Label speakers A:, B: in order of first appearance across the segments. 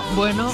A: Bueno.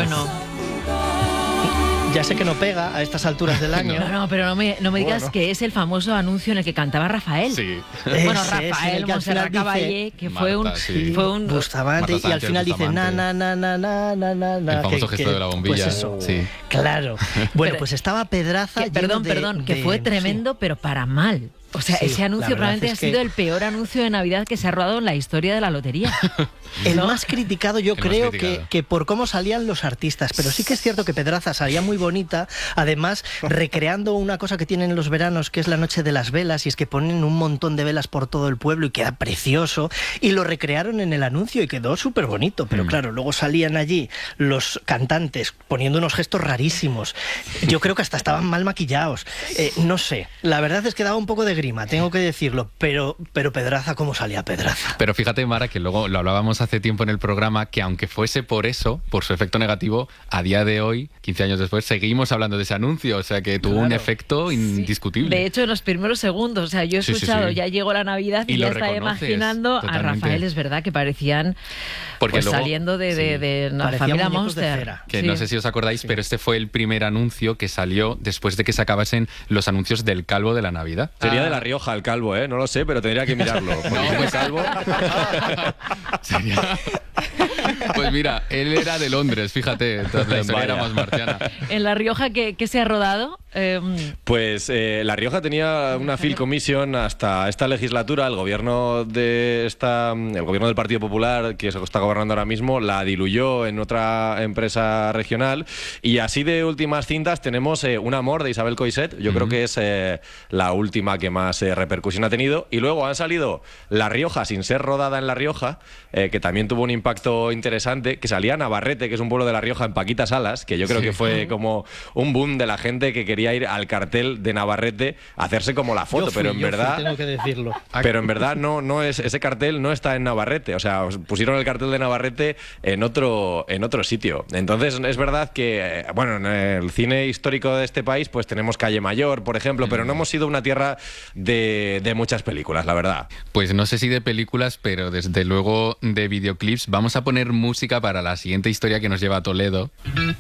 B: Ya sé que no pega a estas alturas del año.
A: No, pero no me digas que es el famoso anuncio en el que cantaba Rafael.
C: Sí.
A: Bueno,
B: Ese,
A: Rafael
B: que al final
A: Montserrat Caballé, que fue
C: Marta, sí.
A: un
B: Bustamante, y al final dice na.
C: El famoso gesto de la bombilla.
B: Pues eso,
C: sí.
B: Claro. Bueno, pues estaba Pedraza.
A: Perdón, que fue tremendo, pero para mal. O sea,
B: Sí,
A: ese anuncio probablemente ha sido el peor anuncio de Navidad que se ha rodado en la historia de la lotería.
B: El más criticado, yo creo
C: criticado.
B: que por cómo salían los artistas, pero sí que es cierto que Pedraza salía muy bonita, además recreando una cosa que tienen en los veranos, que es la noche de las velas, y es que ponen un montón de velas por todo el pueblo y queda precioso, y lo recrearon en el anuncio y quedó súper bonito, pero claro, luego salían allí los cantantes poniendo unos gestos rarísimos, yo creo que hasta estaban mal maquillados, no sé, la verdad es que daba un poco de grima, tengo que decirlo, pero Pedraza, ¿cómo salía Pedraza?
C: Pero fíjate, Mara, que luego lo hablábamos hace tiempo en el programa, que aunque fuese por eso, por su efecto negativo, a día de hoy, 15 años después, seguimos hablando de ese anuncio, o sea que tuvo un efecto indiscusible.
A: De hecho, en los primeros segundos, o sea, yo he escuchado, ya llegó la Navidad y ya estaba imaginando
C: totalmente.
A: a Rafael, es verdad, que parecían pues luego, saliendo de la familia Monster.
C: Que no sé si os acordáis, pero este fue el primer anuncio que salió después de que se acabasen los anuncios del Calvo de la Navidad.
D: Sería de La Rioja el Calvo, ¿eh? No lo sé, pero tendría que mirarlo.
C: No, pues Calvo. Pues mira, él era de Londres, fíjate, la historia era más marciana.
A: ¿En La Rioja qué se ha rodado?
D: Pues La Rioja tenía una Film Commission hasta esta legislatura. El gobierno del Partido Popular, que se está gobernando ahora mismo, la diluyó en otra empresa regional. Y así de últimas cintas tenemos Un amor de Isabel Coixet. Yo creo que es la última que más repercusión ha tenido. Y luego han salido La Rioja sin ser rodada en La Rioja, que también tuvo un impacto interesante, que salía Navarrete, que es un pueblo de La Rioja, en Paquita Salas, que yo creo que fue como un boom de la gente que quería ir al cartel de Navarrete a hacerse como la foto, pero en verdad
B: tengo que decirlo.
D: Pero en verdad no es, ese cartel no está en Navarrete, o sea, pusieron el cartel de Navarrete en otro sitio. Entonces es verdad que, bueno, en el cine histórico de este país pues tenemos Calle Mayor, por ejemplo, pero no hemos sido una tierra de muchas películas, la verdad.
C: Pues no sé si de películas, pero desde luego de videoclips. Vamos a poner música para la siguiente historia que nos lleva a Toledo.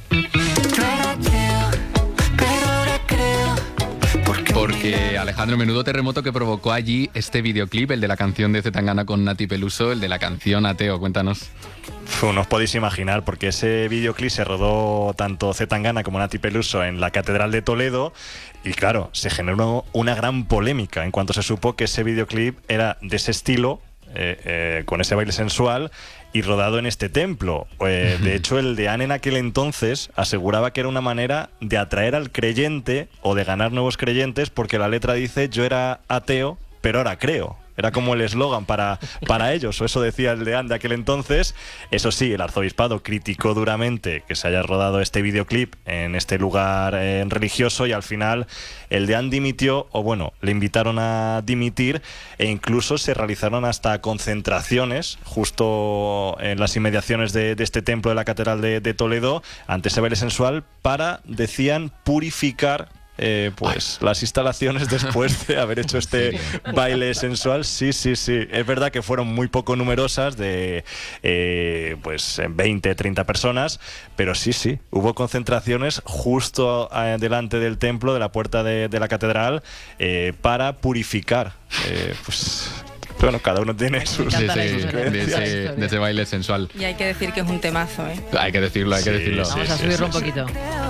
C: Porque Alejandro, menudo terremoto que provocó allí este videoclip, el de la canción de Zetangana con Nati Peluso, el de la canción Ateo, cuéntanos.
E: No os podéis imaginar, porque ese videoclip se rodó tanto Zetangana como Nati Peluso en la Catedral de Toledo y claro, se generó una gran polémica en cuanto se supo que ese videoclip era de ese estilo, con ese baile sensual y rodado en este templo. De hecho, el deán en aquel entonces aseguraba que era una manera de atraer al creyente o de ganar nuevos creyentes, porque la letra dice: yo era ateo, pero ahora creo. Era como el eslogan para ellos, o eso decía el deán de aquel entonces. Eso sí, el arzobispado criticó duramente que se haya rodado este videoclip en este lugar religioso, y al final el deán dimitió, o bueno, le invitaron a dimitir, e incluso se realizaron hasta concentraciones justo en las inmediaciones de este templo de la Catedral de Toledo ante ese baile sensual para, decían, purificar las instalaciones después de haber hecho este baile sensual. Sí. Es verdad que fueron muy poco numerosas, de 20, 30 personas, pero sí, hubo concentraciones justo delante del templo, de la puerta de la catedral, para purificar. Bueno, cada uno tiene sus
C: de ese baile sensual.
F: Y hay que decir que es un temazo, ¿eh?
C: Hay que decirlo.
A: Vamos a subirlo un poquito.